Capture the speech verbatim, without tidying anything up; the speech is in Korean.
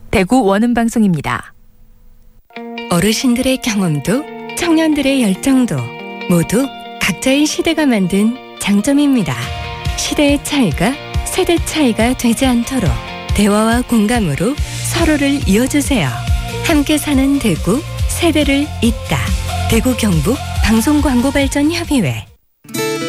대구 원음방송입니다. 어르신들의 경험도 청년들의 열정도 모두 각자의 시대가 만든 장점입니다. 시대의 차이가 세대 차이가 되지 않도록 대화와 공감으로 서로를 이어주세요. 함께 사는 대구, 세대를 잇다. 대구 경북 방송광고발전협의회